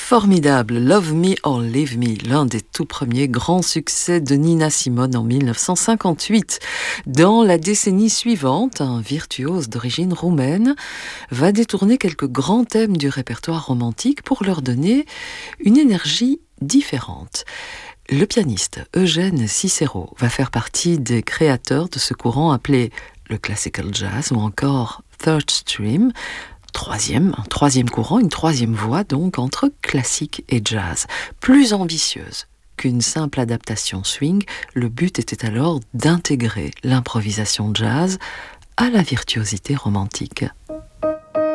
Formidable, Love Me or Leave Me, l'un des tout premiers grands succès de Nina Simone en 1958. Dans la décennie suivante, un virtuose d'origine roumaine va détourner quelques grands thèmes du répertoire romantique pour leur donner une énergie différente. Le pianiste Eugène Cicero va faire partie des créateurs de ce courant appelé le classical jazz ou encore third stream, un troisième courant, une troisième voie donc entre classique et jazz, plus ambitieuse qu'une simple adaptation swing. Le but était alors d'intégrer l'improvisation jazz à la virtuosité romantique.